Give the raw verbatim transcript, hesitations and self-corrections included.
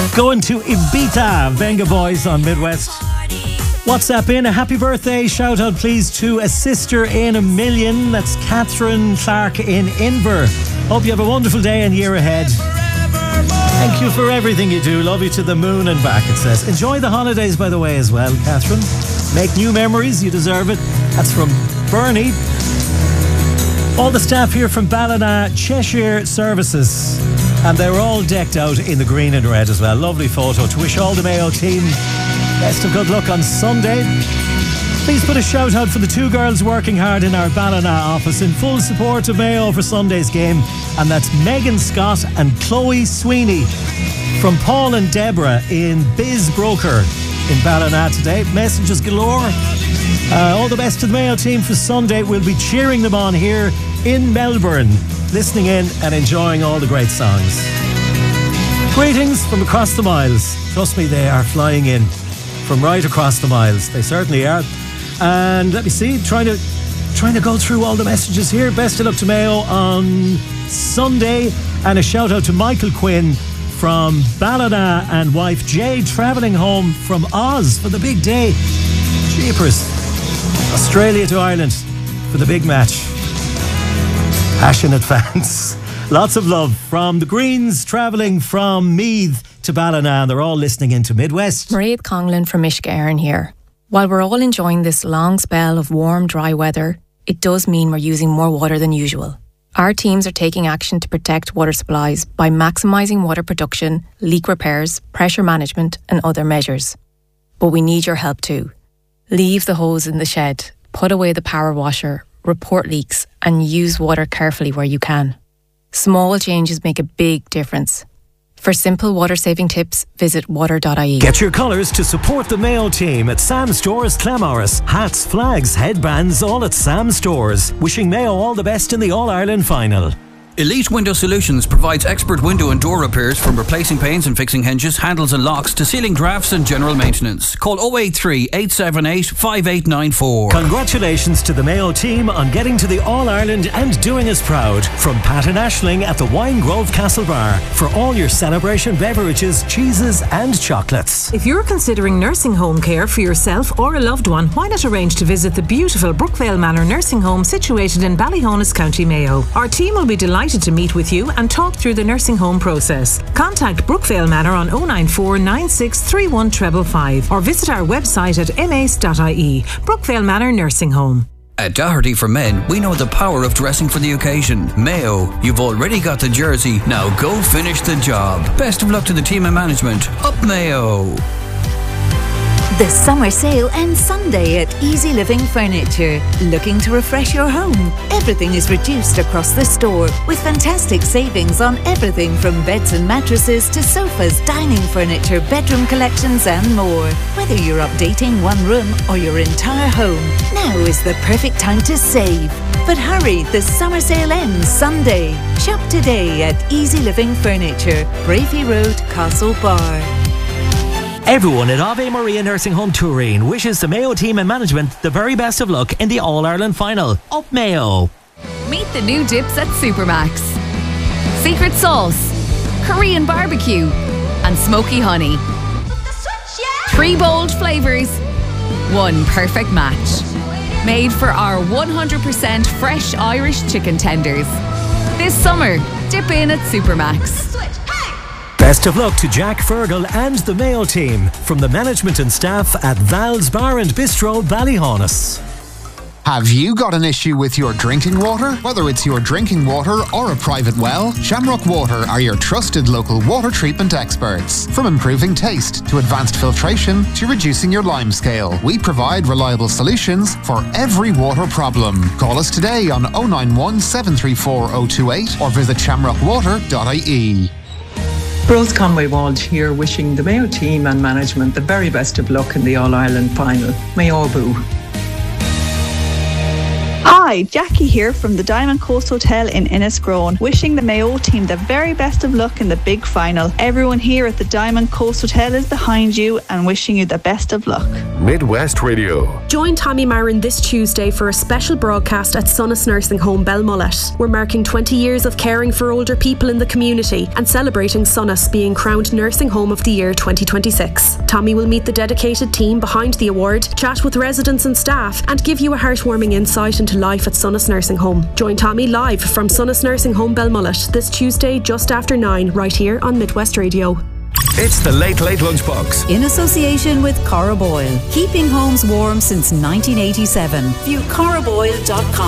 Going to Ibiza, Venga Boys on Midwest. WhatsApp in a happy birthday. Shout out please to a sister in a million. That's Catherine Clark in Inver. Hope you have a wonderful day and year ahead. Thank you for everything you do. Love you to the moon and back, it says. Enjoy the holidays, by the way, as well, Catherine. Make new memories. You deserve it. That's from Bernie. All the staff here from Ballina Cheshire Services. And they were all decked out in the green and red as well. Lovely photo. To wish all the Mayo team best of good luck on Sunday. Please put a shout out for the two girls working hard in our Ballina office in full support of Mayo for Sunday's game. And that's Megan Scott and Chloe Sweeney from Paul and Deborah in Biz Broker in Ballina today. Messages galore. Uh, all the best to the Mayo team for Sunday. We'll be cheering them on here in Melbourne, listening in and enjoying all the great songs. Greetings from across the miles. Trust me, they are flying in from right across the miles. They certainly are. And let me see, trying to trying to go through all the messages here. Best of luck to Mayo on Sunday. And a shout out to Michael Quinn from Ballina and wife Jay travelling home from Oz for the big day. Jeepers. Australia to Ireland for the big match. Passionate fans. Lots of love from the Greens travelling from Meath to Ballina, and they're all listening into Midwest. Maria Conglin from Mishka here. While we're all enjoying this long spell of warm, dry weather, it does mean we're using more water than usual. Our teams are taking action to protect water supplies by maximising water production, leak repairs, pressure management and other measures. But we need your help too. Leave the hose in the shed, put away the power washer, report leaks and use water carefully where you can. Small changes make a big difference. For simple water-saving tips, visit water dot I E. Get your colours to support the Mayo team at Sam Stores Clamorris. Hats, flags, headbands, all at Sam Stores. Wishing Mayo all the best in the All-Ireland final. Elite Window Solutions provides expert window and door repairs, from replacing panes and fixing hinges, handles and locks to sealing drafts and general maintenance. Call oh eight three, eight seven eight, five eight nine four. Congratulations to the Mayo team on getting to the All-Ireland and doing us proud. From Pat and Aisling at the Wine Grove Castle Bar for all your celebration beverages, cheeses and chocolates. If you're considering nursing home care for yourself or a loved one, why not arrange to visit the beautiful Brookvale Manor Nursing Home situated in Ballyhonus, County Mayo. Our team will be delighted to meet with you and talk through the nursing home process. Contact Brookvale Manor on oh nine four, nine six three one five five five or visit our website at m a c e dot I E. Brookvale Manor Nursing Home. At Doherty for Men, we know the power of dressing for the occasion. Mayo, you've already got the jersey, now go finish the job. Best of luck to the team and management. Up Mayo! The summer sale ends Sunday at Easy Living Furniture. Looking to refresh your home? Everything is reduced across the store with fantastic savings on everything from beds and mattresses to sofas, dining furniture, bedroom collections and more. Whether you're updating one room or your entire home, now is the perfect time to save. But hurry, the summer sale ends Sunday. Shop today at Easy Living Furniture, Bravey Road, Castle Bar. Everyone at Ave Maria Nursing Home Turin wishes the Mayo team and management the very best of luck in the All-Ireland final. Up Mayo! Meet the new dips at Supermax. Secret sauce, Korean barbecue and smoky honey. Three bold flavours, one perfect match. Made for our one hundred percent fresh Irish chicken tenders. This summer, dip in at Supermax. Best of luck to Jack Fergal and the Mayo team from the management and staff at Val's Bar and Bistro, Ballyhonus. Have you got an issue with your drinking water? Whether it's your drinking water or a private well, Shamrock Water are your trusted local water treatment experts. From improving taste to advanced filtration to reducing your lime scale, we provide reliable solutions for every water problem. Call us today on oh nine one, seven three four oh two eight or visit shamrock water dot I E. Rose Conway Walsh here, wishing the Mayo team and management the very best of luck in the All-Ireland final. Mayo Boo. Hi, Hi, Jackie here from the Diamond Coast Hotel in Innisgrone, wishing the Mayo team the very best of luck in the big final. Everyone here at the Diamond Coast Hotel is behind you and wishing you the best of luck. Midwest Radio. Join Tommy Marin this Tuesday for a special broadcast at Sonas Nursing Home Belmullet. We're marking twenty years of caring for older people in the community and celebrating Sonas being crowned Nursing Home of the Year twenty twenty-six. Tommy will meet the dedicated team behind the award, chat with residents and staff, and give you a heartwarming insight into life at Sonas Nursing Home. Join Tommy live from Sonas Nursing Home Belmullet this Tuesday just after nine, right here on Midwest Radio. It's the Late Late Lunchbox. In association with Cora Boyle. Keeping homes warm since nineteen eighty-seven. View cora boyle dot com.